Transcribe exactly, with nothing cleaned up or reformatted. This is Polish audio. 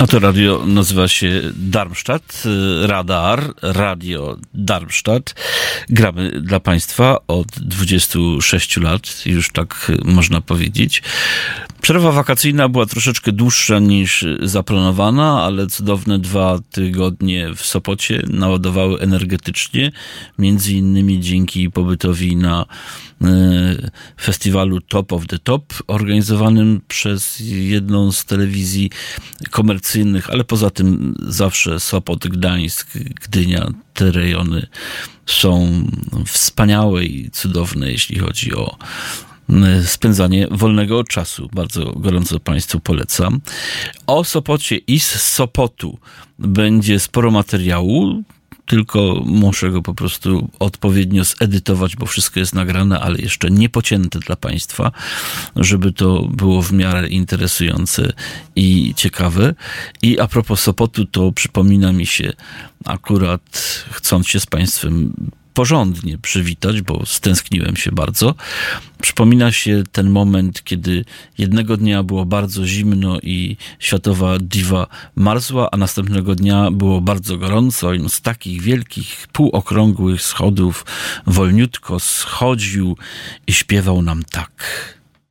A to radio nazywa się Darmstadt, Radar, Radio Darmstadt. Gramy dla Państwa od dwudziestu sześciu lat, już tak można powiedzieć. Przerwa wakacyjna była troszeczkę dłuższa niż zaplanowana, ale cudowne dwa tygodnie w Sopocie naładowały energetycznie, między innymi dzięki pobytowi na festiwalu Top of the Top, organizowanym przez jedną z telewizji komercyjnych, ale poza tym zawsze Sopot, Gdańsk, Gdynia, te rejony są wspaniałe i cudowne, jeśli chodzi o spędzanie wolnego czasu. Bardzo gorąco Państwu polecam. O Sopocie i z Sopotu będzie sporo materiału, tylko muszę go po prostu odpowiednio zedytować, bo wszystko jest nagrane, ale jeszcze nie pocięte dla Państwa, żeby to było w miarę interesujące i ciekawe. I a propos Sopotu, to przypomina mi się akurat, chcąc się z Państwem porządnie przywitać, bo stęskniłem się bardzo. Przypomina się ten moment, kiedy jednego dnia było bardzo zimno i światowa diwa marzła, a następnego dnia było bardzo gorąco i z takich wielkich, półokrągłych schodów wolniutko schodził i śpiewał nam tak.